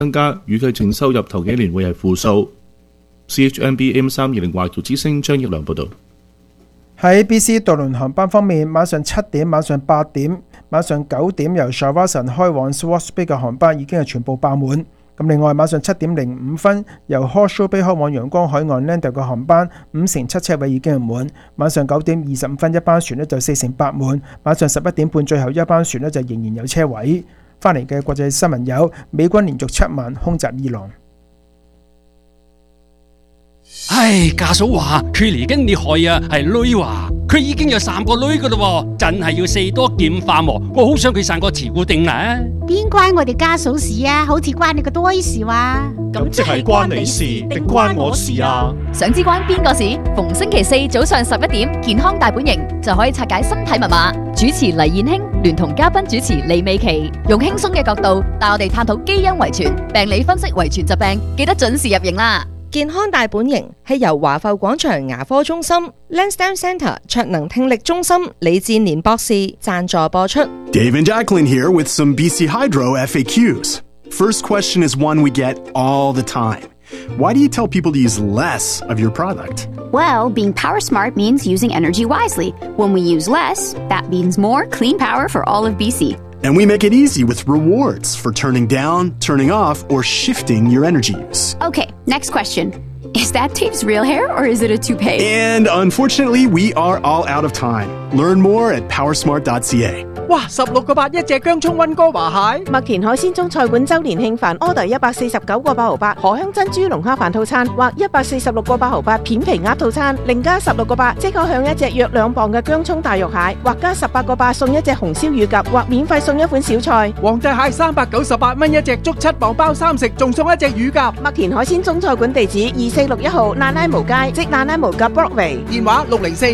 增加，預計淨收入頭幾年會係負數。CHMB AM320華僑之聲張益良報導。 喺 BC 渡輪航班方面，晚上7點、晚上8點、晚上9點由 Shawson 開往 Swartz Bay 嘅航班已經係全部爆滿。咁另外晚上7點05分由 Horseshoe Bay 開往陽光海岸 Landale 嘅航班57車位已經係滿。晚上9點25分一班船呢就48滿。晚上11點半最後一班船呢就仍然有車位。翻嚟嘅國際新聞有美軍連續7晚空襲伊朗。 唉，家嫂話佢嚟緊厲害啊，係女話佢已經有3個女噶啦，真係要4多劍化喎。我好想佢生個慈固定啦。 邊關我哋家嫂事啊？好似關你個多事話。 咁即係關你事定關我事啊？ 想知關邊個事？逢星期4早上11點，健康大本營就可以拆解身體密碼。主持黎燕卿聯同嘉賓主持李美琪，用輕鬆嘅角度帶我哋探討基因遺傳、病理分析遺傳疾病，記得準時入營啦。 健康大本營係由華埠廣場牙科中心、Lansdowne Centre 卓能聽力中心李志年博士贊助播出。 Dave and Jacqueline here with some BC Hydro FAQs. First question is one we get all the time. Why do you tell people to use less of your product? Well, being power smart means using energy wisely. When we use less, that means more clean power for all of BC. And we make it easy with rewards for turning down, turning off, or shifting your energy use. Okay, next question. Is that Dave's real hair or is it a toupee? And unfortunately, we are all out of time. Learn more at powersmart.ca. 哇！16個8一隻姜葱溫哥華蟹，麥田海鮮中菜館周年慶飯 order 149個8毫8，荷香珍珠龍蝦飯套餐或146個8毫8片皮鴨套餐，另加16個8即可享一隻約2磅嘅姜葱大肉蟹，或加18個8送一隻紅燒乳鴿，或免費送一款小菜。皇帝蟹398蚊一隻，足7磅包3食，仲送一隻乳鴿。麥田海鮮中菜館地址2461號蘭拉無街，即蘭拉無街 Broadway， 電話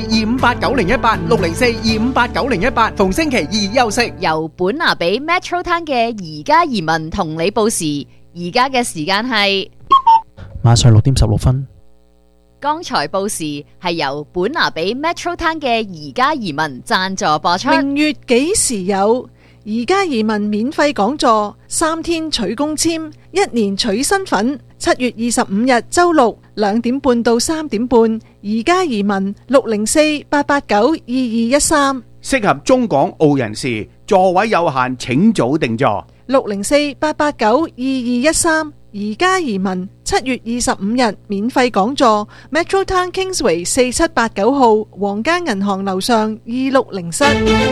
604-258-9018，604-258-9018，逢星期2休息。 由本拿比 Metro Town 嘅而家移民同你報時，而家嘅時間係晚上6點16分。 剛才報時係由本拿比 Metro Town 嘅而家移民贊助播出。 明月幾時有？而家移民免費講座，3天取公簽，1年取身份。7月25日周六2點半到3點半，而家移民604-889-2213。 適合中港澳人士，座位有限，請早訂座。 604-889-2213，而家移民7月25日免費講座 ，Metro Town Kingsway 4789號皇家銀行樓上2607室。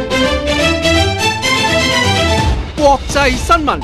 國際新聞。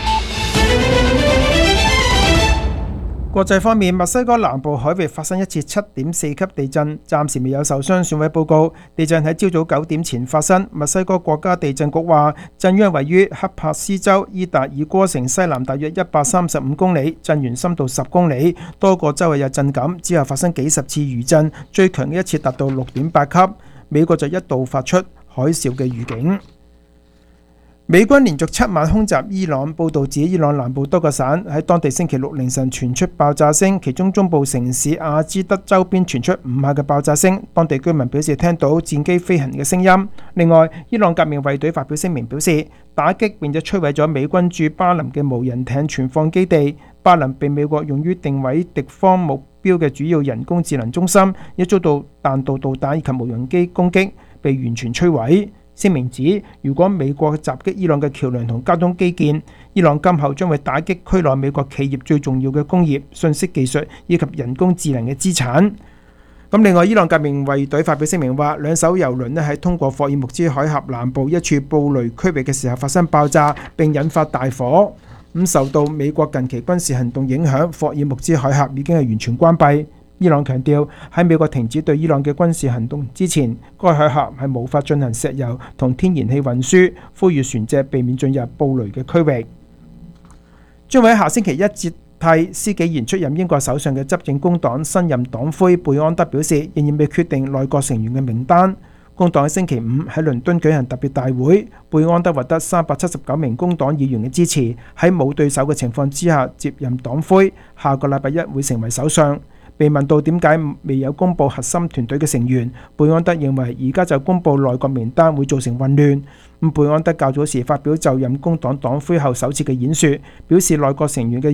國際方面，墨西哥南部海域發生一次7.4級地震，暫時未有受傷損毀報告。地震喺朝早9點前發生。墨西哥國家地震局話，震央位於克帕斯州伊達爾戈城西南大約135公里，震源深度10公里，多個州有震感，之後發生幾十次餘震，最強嘅一次達到6.8級。美國就一度發出海嘯嘅預警。美軍連續7晚空襲伊朗，報導指伊朗南部多個省喺當地星期六凌晨傳出爆炸聲，其中中部城市阿茲德周邊傳出5下嘅爆炸聲，當地居民表示聽到戰機飛行嘅聲音。另外，伊朗革命衛隊發表聲明表示，打擊並且摧毀咗美軍駐巴林嘅無人艇存放基地。巴林被美國用於定位敵方目標嘅主要人工智能中心，亦遭到彈道導彈以及無人機攻擊，被完全摧毀。聲明指，如果美國襲擊伊朗嘅橋梁同交通基建，伊朗今後將會打擊區內美國企業最重要嘅工業、信息技術以及人工智能嘅資產。另外，伊朗革命衛隊發表聲明話，2艘油輪喺通過霍爾木茲海峽南部一處布雷區域嘅時候發生爆炸，並引發大火。受到美國近期軍事行動影響，霍爾木茲海峽已經係完全關閉。伊朗強調，喺美國停止對伊朗嘅軍事行動之前，該海峽係無法進行石油同天然氣運輸，呼籲船隻避免進入布雷嘅區域。將會喺下星期一接替施紀賢出任英國首相嘅執政工黨新任黨魁貝安德表示，仍然未決定內閣成員嘅名單。工黨喺星期5喺倫敦舉行特別大會，貝安德獲得379名工黨議員嘅支持，喺冇對手嘅情況之下接任黨魁，下個禮拜1會成為首相。 被問到點解未有公布核心團隊嘅成員，貝安德認為而家就公布內閣名單會造成混亂。貝安德較早時發表就任工黨黨魁後首次嘅演說，表示內閣成員嘅